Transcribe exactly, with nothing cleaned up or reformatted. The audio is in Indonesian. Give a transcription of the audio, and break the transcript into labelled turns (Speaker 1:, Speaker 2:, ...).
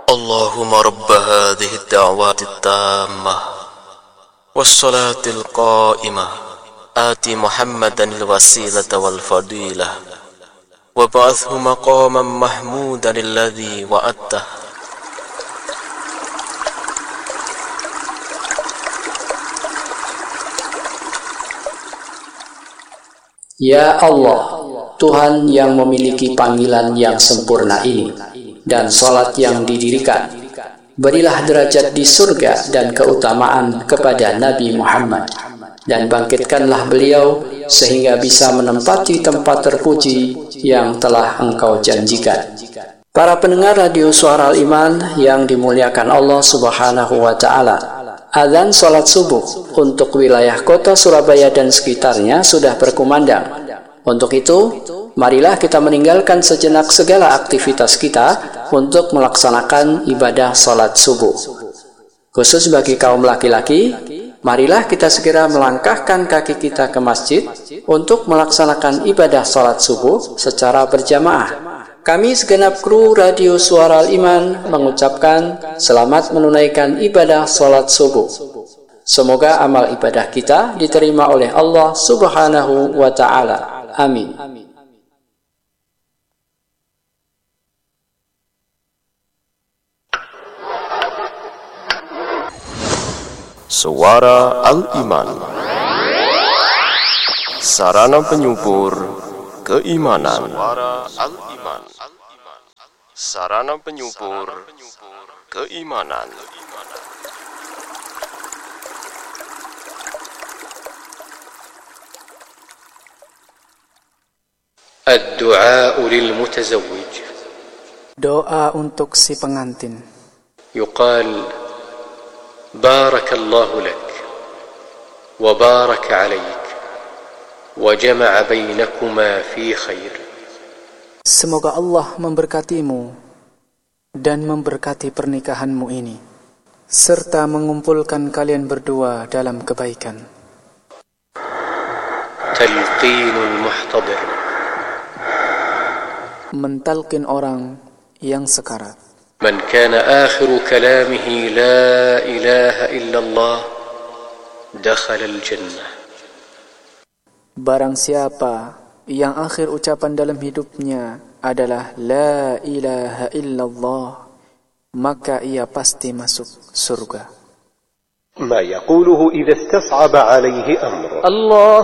Speaker 1: اللهم رب هذه الدعوات التامة والصلاة القائمة آت محمدا الوسيلة والفضيلة وابعثه مقاما محمودا الذي وعدته.
Speaker 2: Ya Allah, Tuhan yang memiliki panggilan yang sempurna ini dan salat yang didirikan, berilah derajat di surga dan keutamaan kepada Nabi Muhammad, dan bangkitkanlah beliau sehingga bisa menempati tempat terpuji yang telah Engkau janjikan. Para pendengar radio Suara Al-Iman yang dimuliakan Allah Subhanahu wa Ta'ala, azan salat subuh untuk wilayah kota Surabaya dan sekitarnya sudah berkumandang. Untuk itu, marilah kita meninggalkan sejenak segala aktivitas kita untuk melaksanakan ibadah salat subuh. Khusus bagi kaum laki-laki, marilah kita segera melangkahkan kaki kita ke masjid untuk melaksanakan ibadah salat subuh secara berjamaah. Kami segenap kru Radio Suara Al-Iman mengucapkan selamat menunaikan ibadah salat subuh. Semoga amal ibadah kita diterima oleh Allah Subhanahu wa Ta'ala. Amin.
Speaker 3: Suara Al-Iman, sarana penyubur keimanan. Suara Al-Iman, sarana penyubur keimanan.
Speaker 4: Ad-du'a lil mutazawwij.
Speaker 2: Doa untuk si pengantin.
Speaker 4: Yuqal barakallahu lak wa baraka alaik wa jama'a bainakuma fi khair.
Speaker 2: Semoga Allah memberkatimu dan memberkati pernikahanmu ini, serta mengumpulkan kalian berdua dalam kebaikan.
Speaker 4: Talqinul muhtadir.
Speaker 2: Mentalkin orang yang sekarat.
Speaker 4: Man kana akhiru kalamihi la ilaha illallah dakhala al-jannah.
Speaker 2: Barang siapa yang akhir ucapan dalam hidupnya adalah la ilaha illallah, maka ia pasti masuk surga.
Speaker 5: ما يقوله إذا استصعب عليه أمر.
Speaker 2: الله